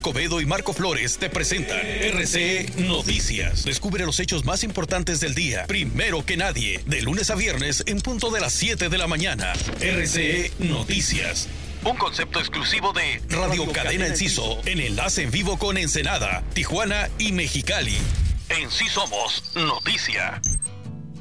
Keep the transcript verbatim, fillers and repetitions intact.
Escobedo y Marco Flores te presentan R C E Noticias. Descubre los hechos más importantes del día, primero que nadie, de lunes a viernes en punto de las siete de la mañana. R C E Noticias. Un concepto exclusivo de Radio, Radio Cadena Enciso, en enlace en vivo con Ensenada, Tijuana y Mexicali. En sí somos noticia.